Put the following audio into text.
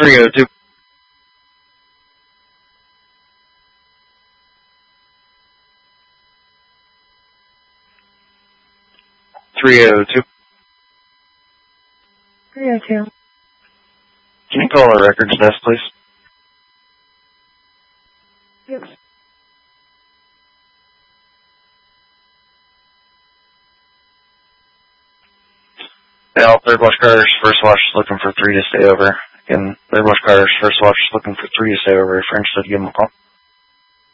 302. 302. 302. Can you call our records desk, please? Yep. Al, third watch cars, first watch looking for 3 to stay over. Again, third watch cars, first watch looking for 3 to stay over. If you're interested, give them a call.